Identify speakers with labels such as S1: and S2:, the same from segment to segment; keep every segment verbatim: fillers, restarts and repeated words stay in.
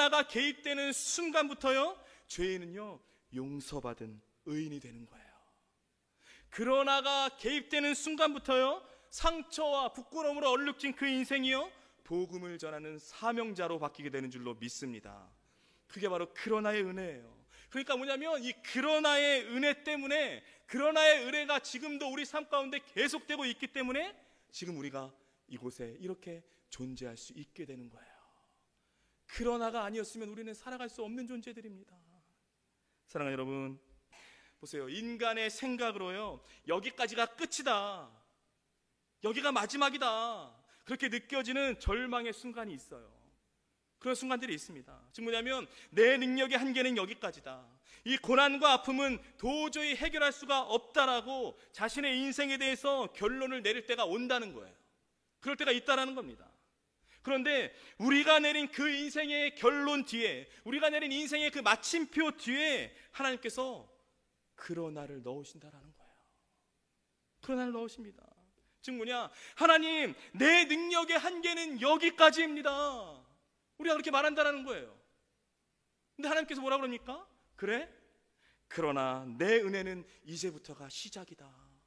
S1: 그러나가 개입되는 순간부터요, 죄인은요 용서받은 의인이 되는 거예요. 그러나가 개입되는 순간부터요, 상처와 부끄러움으로 얼룩진 그 인생이요 복음을 전하는 사명자로 바뀌게 되는 줄로 믿습니다. 그게 바로 그러나의 은혜예요. 그러니까 뭐냐면 이 그러나의 은혜 때문에, 그러나의 은혜가 지금도 우리 삶 가운데 계속되고 있기 때문에 지금 우리가 이곳에 이렇게 존재할 수 있게 되는 거예요. 그러나가 아니었으면 우리는 살아갈 수 없는 존재들입니다. 사랑하는 여러분, 보세요. 인간의 생각으로요, 여기까지가 끝이다, 여기가 마지막이다, 그렇게 느껴지는 절망의 순간이 있어요. 그런 순간들이 있습니다. 즉 뭐냐면 내 능력의 한계는 여기까지다, 이 고난과 아픔은 도저히 해결할 수가 없다라고 자신의 인생에 대해서 결론을 내릴 때가 온다는 거예요. 그럴 때가 있다라는 겁니다. 그런데 우리가 내린 그 인생의 결론 뒤에, 우리가 내린 인생의 그 마침표 뒤에 하나님께서 그러나를 넣으신다라는 거예요. 그러나를 넣으십니다. 즉 뭐냐, 하나님 내 능력의 한계는 여기까지입니다, 우리가 그렇게 말한다라는 거예요. 근데 하나님께서 뭐라고 그럽니까? 그래? 그러나 내 은혜는 이제부터가 시작이다,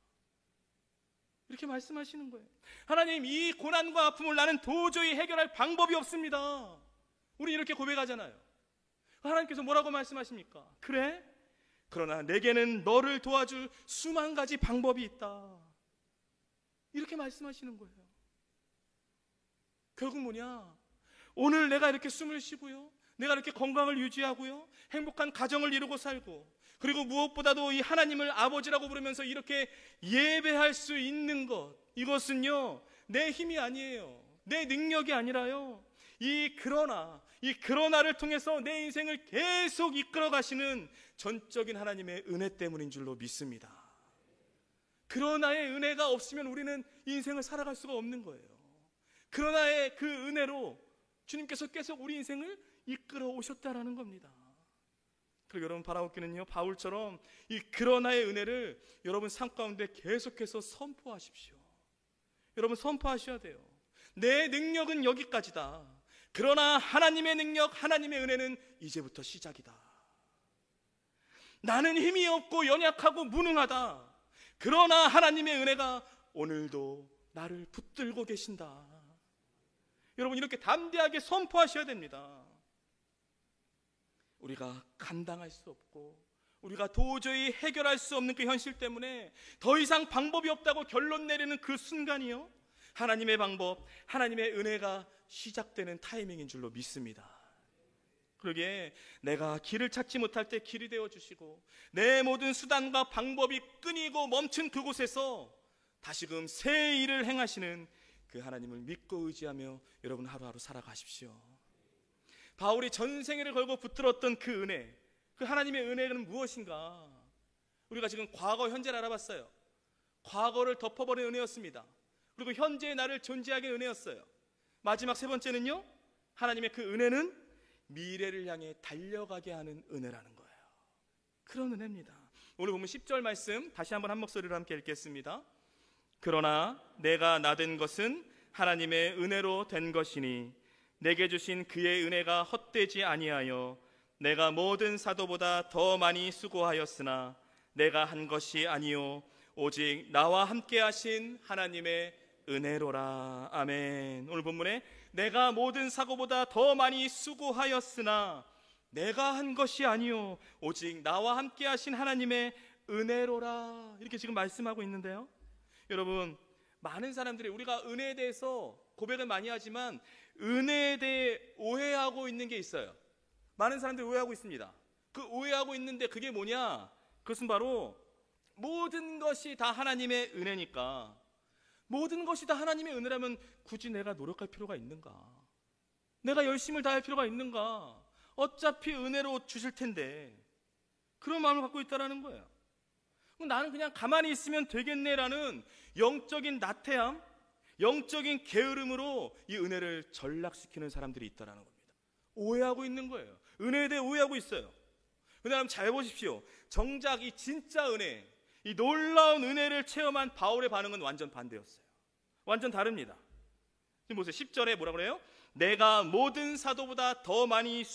S1: 이렇게 말씀하시는 거예요. 하나님, 이 고난과 아픔을 나는 도저히 해결할 방법이 없습니다, 우리 이렇게 고백하잖아요. 하나님께서 뭐라고 말씀하십니까? 그래? 그러나 내게는 너를 도와줄 수만 가지 방법이 있다, 이렇게 말씀하시는 거예요. 결국 뭐냐, 오늘 내가 이렇게 숨을 쉬고요, 내가 이렇게 건강을 유지하고요, 행복한 가정을 이루고 살고, 그리고 무엇보다도 이 하나님을 아버지라고 부르면서 이렇게 예배할 수 있는 것, 이것은요 내 힘이 아니에요, 내 능력이 아니라요, 이 그러나, 이 그러나를 통해서 내 인생을 계속 이끌어 가시는 전적인 하나님의 은혜 때문인 줄로 믿습니다. 그러나의 은혜가 없으면 우리는 인생을 살아갈 수가 없는 거예요. 그러나의 그 은혜로 주님께서 계속 우리 인생을 이끌어 오셨다라는 겁니다. 그리고 여러분, 바라옵기는요, 바울처럼 이 그러나의 은혜를 여러분 삶 가운데 계속해서 선포하십시오. 여러분 선포하셔야 돼요. 내 능력은 여기까지다, 그러나 하나님의 능력, 하나님의 은혜는 이제부터 시작이다. 나는 힘이 없고 연약하고 무능하다, 그러나 하나님의 은혜가 오늘도 나를 붙들고 계신다. 여러분 이렇게 담대하게 선포하셔야 됩니다. 우리가 감당할 수 없고 우리가 도저히 해결할 수 없는 그 현실 때문에 더 이상 방법이 없다고 결론 내리는 그 순간이요, 하나님의 방법, 하나님의 은혜가 시작되는 타이밍인 줄로 믿습니다. 그러기에 내가 길을 찾지 못할 때 길이 되어주시고, 내 모든 수단과 방법이 끊이고 멈춘 그곳에서 다시금 새 일을 행하시는 그 하나님을 믿고 의지하며 여러분 하루하루 살아가십시오. 바울이 전생애를 걸고 붙들었던 그 은혜, 그 하나님의 은혜는 무엇인가? 우리가 지금 과거, 현재를 알아봤어요. 과거를 덮어버린 은혜였습니다. 그리고 현재의 나를 존재하게 은혜였어요. 마지막 세 번째는요, 하나님의 그 은혜는 미래를 향해 달려가게 하는 은혜라는 거예요. 그런 은혜입니다. 오늘 보면 십 절 말씀 다시 한번 한 목소리로 함께 읽겠습니다. 그러나 내가 나된 것은 하나님의 은혜로 된 것이니 내게 주신 그의 은혜가 헛되지 아니하여 내가 모든 사도보다 더 많이 수고하였으나 내가 한 것이 아니요 오직 나와 함께 하신 하나님의 은혜로라. 아멘. 오늘 본문에 내가 모든 사고보다 더 많이 수고하였으나 내가 한 것이 아니요 오직 나와 함께 하신 하나님의 은혜로라, 이렇게 지금 말씀하고 있는데요. 여러분, 많은 사람들이 우리가 은혜에 대해서 고백을 많이 하지만 은혜에 대해 오해하고 있는 게 있어요. 많은 사람들이 오해하고 있습니다. 그 오해하고 있는데 그게 뭐냐? 그것은 바로 모든 것이 다 하나님의 은혜니까, 모든 것이 다 하나님의 은혜라면 굳이 내가 노력할 필요가 있는가? 내가 열심을 다할 필요가 있는가? 어차피 은혜로 주실 텐데, 그런 마음을 갖고 있다는 거예요. 나는 그냥 가만히 있으면 되겠네라는 영적인 나태함, 영적인 게으름으로 이 은혜를 전락시키는 사람들이 있다는 겁니다. 오해하고 있는 거예요. 은혜에 대해 오해하고 있어요. 근데 여러분 잘 보십시오. 정작 이 진짜 은혜, 이 놀라운 은혜를 체험한 바울의 반응은 완전 반대였어요. 완전 다릅니다. 지금 보세요. 십 절에 뭐라고 그래요? 내가 모든 사도보다 더 많이